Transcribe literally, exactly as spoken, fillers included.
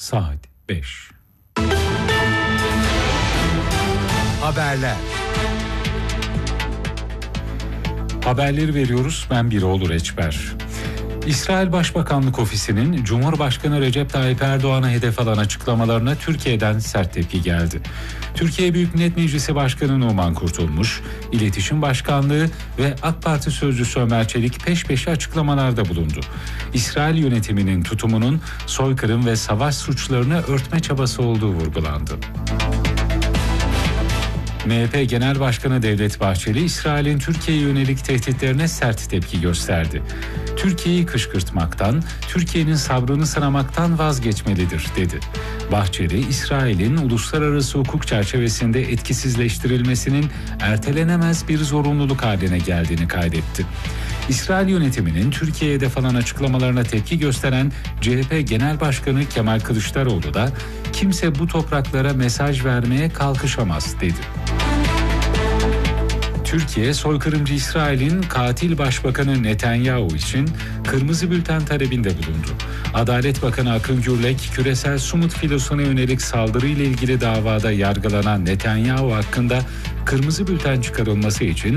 saat beş. Haberler. Haberleri veriyoruz. Ben Biroğlu Reçber. İsrail Başbakanlık Ofisi'nin Cumhurbaşkanı Recep Tayyip Erdoğan'a hedef alan açıklamalarına Türkiye'den sert tepki geldi. Türkiye Büyük Millet Meclisi Başkanı Numan Kurtulmuş, İletişim Başkanlığı ve AK Parti Sözcüsü Ömer Çelik peş peşe açıklamalarda bulundu. İsrail yönetiminin tutumunun soykırım ve savaş suçlarını örtme çabası olduğu vurgulandı. M H P Genel Başkanı Devlet Bahçeli, İsrail'in Türkiye'ye yönelik tehditlerine sert tepki gösterdi. Türkiye'yi kışkırtmaktan, Türkiye'nin sabrını sınamaktan vazgeçmelidir, dedi. Bahçeli, İsrail'in uluslararası hukuk çerçevesinde etkisizleştirilmesinin ertelenemez bir zorunluluk haline geldiğini kaydetti. İsrail yönetiminin Türkiye'ye hedef alan açıklamalarına tepki gösteren C H P Genel Başkanı Kemal Kılıçdaroğlu da kimse bu topraklara mesaj vermeye kalkışamaz, dedi. Türkiye, soykırımcı İsrail'in katil başbakanı Netanyahu için kırmızı bülten talebinde bulundu. Adalet Bakanı Akın Gürlek, küresel Sumut filosuna yönelik saldırıyla ilgili davada yargılanan Netanyahu hakkında kırmızı bülten çıkarılması için